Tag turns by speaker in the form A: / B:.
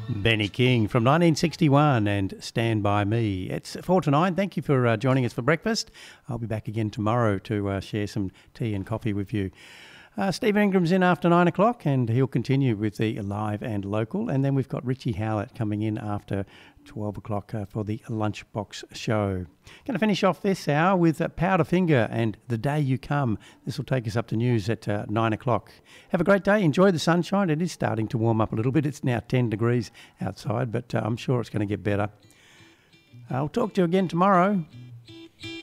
A: Benny King from 1961 and Stand By Me. It's 4 to 9. Thank you for joining us for breakfast. I'll be back again tomorrow to share some tea and coffee with you. Stephen Ingram's in after 9 o'clock and he'll continue with the live and local. And then we've got Richie Howlett coming in after 12 o'clock for the Lunchbox Show. Going to finish off this hour with Powderfinger and The Day You Come. This will take us up to news at 9 o'clock. Have a great day. Enjoy the sunshine. It is starting to warm up a little bit. It's now 10 degrees outside, but I'm sure it's going to get better. I'll talk to you again tomorrow.